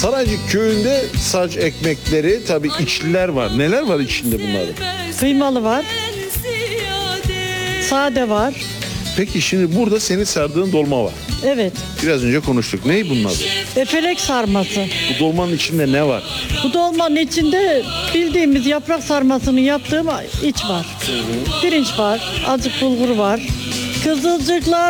Saraycık köyünde saç ekmekleri, tabii içliler var. Neler var içinde bunların? Kıymalı var. Sade var. Peki şimdi burada senin sardığın dolma var. Evet. Biraz önce konuştuk. Ney bunun adı? Efelek sarması. Bu dolmanın içinde ne var? Bu dolmanın içinde bildiğimiz yaprak sarmasını yaptığım iç var. Pirinç var. Azıcık bulgur var. Kızılcıklar